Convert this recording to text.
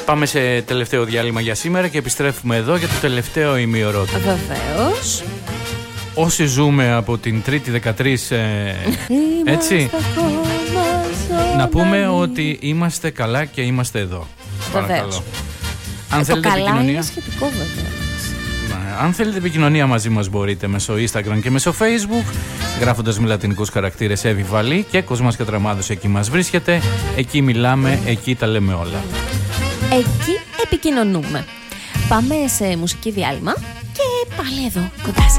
Πάμε σε τελευταίο διάλειμμα για σήμερα και επιστρέφουμε εδώ για το τελευταίο ημίωρο. Βεβαίως. Όσοι ζούμε από την Τρίτη 13, έτσι, να πούμε ότι είμαστε καλά και είμαστε εδώ. Παρακαλώ. Αν θέλετε καλά επικοινωνία, είναι σχετικό βέβαια. Αν θέλετε επικοινωνία μαζί μας μπορείτε μέσω Instagram και μέσω Facebook, γράφοντας με λατινικούς χαρακτήρες Εύη Βαλή και Κοσμάς Κατραμάδος, εκεί μας βρίσκεται. Εκεί μιλάμε, εκεί τα λέμε όλα. Εκεί επικοινωνούμε. Πάμε σε μουσική διάλειμμα και πάλι εδώ κοντά σας.